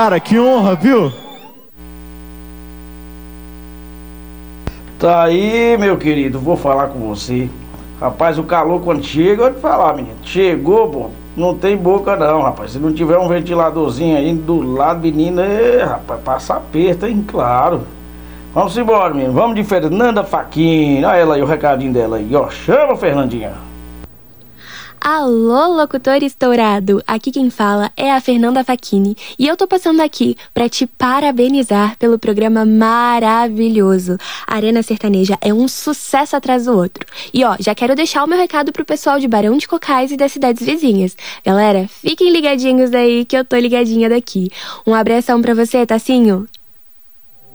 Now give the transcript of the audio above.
Cara, que honra, viu? Tá aí, meu querido, vou falar com você. Rapaz, o calor quando chega, eu vou te falar, menino. Chegou, pô, não tem boca não, rapaz. Se não tiver um ventiladorzinho aí do lado, menino, rapaz, passa aperto, hein? Claro. Vamos embora, menino. Vamos de Fernanda Facchini. Olha ela aí, o recadinho dela aí, ó. Chama, Fernandinha. Alô, locutor estourado! Aqui quem fala é a Fernanda Facchini e eu tô passando aqui pra te parabenizar pelo programa maravilhoso. A Arena Sertaneja é um sucesso atrás do outro. E ó, já quero deixar o meu recado pro pessoal de Barão de Cocais e das cidades vizinhas. Galera, fiquem ligadinhos aí que eu tô ligadinha daqui. Um abração pra você, Tacinho,